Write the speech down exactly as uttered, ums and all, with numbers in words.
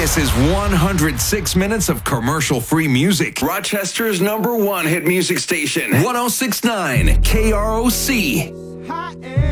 This is one hundred six minutes of commercial-free music. Rochester's number one hit music station. one oh six point nine K R O C. High